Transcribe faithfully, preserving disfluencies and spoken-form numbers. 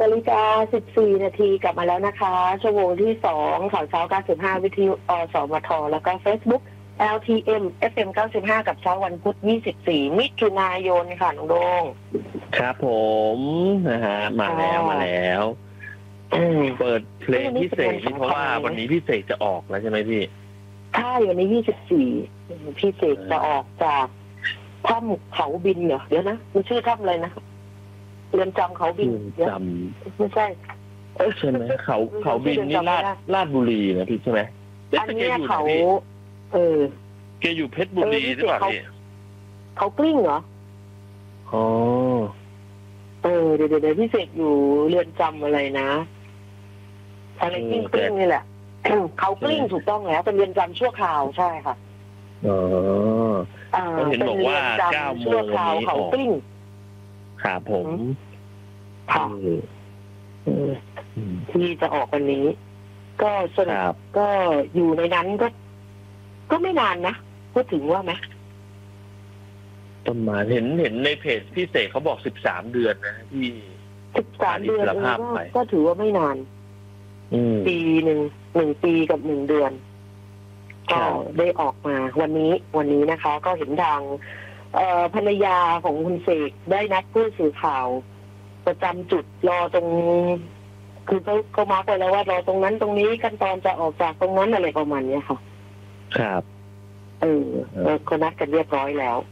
นาฬิกาสิบสี่นาทีกลับมาแล้วนะคะชั่วโมงที่สองข่าวเช้าเก้าสิบห้าวิทยุอสมทแล้วก็ Facebook แอล ที เอ็ม เอฟ เอ็ม เก้าสิบห้ากับเช้าวันพุธยี่สิบสี่มิถุนายนค่ะน้องโดงครับผมนะฮะมาแล้วมาแล้วเปิดเพลงพิเศษนี่เพราะว่าวันนี้พิเศษจะออกแล้วใช่ไหมพี่ใช่วันนี้ยี่สิบสี่พิเศษจะออกจากถ้ำเขาบินเหรอเดี๋ยวนะมันชื่อถ้ำอะไรนะเรือนจำเขาบินจำไม่ใช่ใช่ไหมเขาเขาบินนี่ลาดลาดบุรีนะพี่ใช่ไหมอันนี้เขาเออแกอยู่เพชรบุรีหรือเปล่าพี่เขากลิ้งเหรออ๋อเออเดี๋ยวเดี๋ยวพี่เสกอยู่เรือนจำอะไรนะอะไรกลิ้งกลิ้งนี่แหละเขากลิ้งถูกต้องแล้วเป็นเรือนจำชั่วคราวใช่ค่ะอ๋อเห็นบอกว่าเก้าโมงวันนี้เขากลิ้งครับผมค่ะที่จะออกวันนี้ก็สรุปก็อยู่ในนั้นก็ก็ไม่นานนะพูดถึงว่าไหมประมาณเห็นเห็นในเพจพี่เสกเขาบอกสิบสามเดือนนะที่สิบสามเดือนก็ถือว่าไม่นานปีหนึ่งหนึ่งปีกับหนึ่งเดือนก็ได้ออกมาวันนี้วันนี้นะคะ ก็เห็นทางภรรยาของคุณเสกได้นัดผู้สื่อข่าวประจำจุดรอตรงคือเขาเขามาร์คไปแล้วว่ารอตรงนั้นตรงนี้ขั้นตอนจะออกจากตรงนั้นอะไรประมาณนี้ค่ะครับเออเขานัดกันเรียบร้อยแล้ว